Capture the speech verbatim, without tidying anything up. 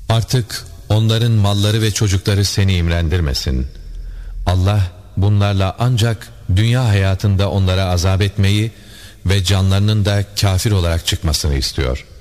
Artık onların malları ve çocukları seni imrendirmesin. Allah bunlarla ancak dünya hayatında onlara azap etmeyi ve canlarının da kafir olarak çıkmasını istiyor.